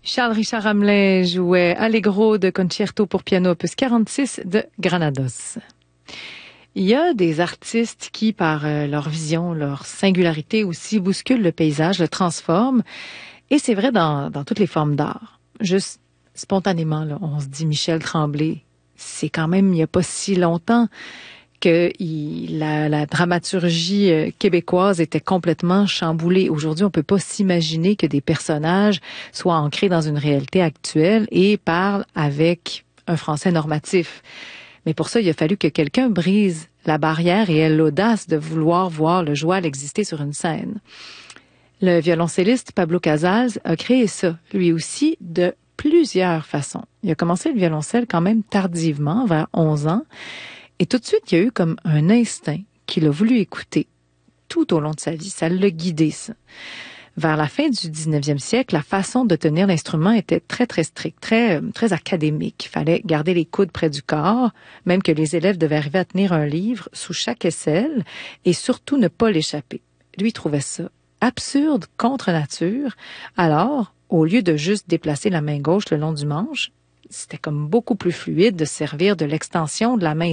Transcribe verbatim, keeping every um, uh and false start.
Charles-Richard Ramelin jouait Allegro de Concerto pour piano opus quarante-six de Granados. Il y a des artistes qui, par leur vision, leur singularité aussi, bousculent le paysage, le transforment. Et c'est vrai dans, dans toutes les formes d'art. Juste spontanément, là, on se dit Michel Tremblay. C'est quand même il n'y a pas si longtemps que il, la, la dramaturgie québécoise était complètement chamboulée. Aujourd'hui, on peut pas s'imaginer que des personnages soient ancrés dans une réalité actuelle et parlent avec un français normatif. Mais pour ça, il a fallu que quelqu'un brise la barrière et ait l'audace de vouloir voir le joual exister sur une scène. Le violoncelliste Pablo Casals a créé ça, lui aussi, de plusieurs façons. Il a commencé le violoncelle quand même tardivement, vers onze ans, et tout de suite, il y a eu comme un instinct qu'il a voulu écouter tout au long de sa vie. Ça l'a guidé, ça. Vers la fin du dix-neuvième siècle, la façon de tenir l'instrument était très, très stricte, très, très académique. Il fallait garder les coudes près du corps, même que les élèves devaient arriver à tenir un livre sous chaque aisselle et surtout ne pas l'échapper. Lui, il trouvait ça absurde, contre nature. Alors, au lieu de juste déplacer la main gauche le long du manche, c'était comme beaucoup plus fluide de servir de l'extension de la main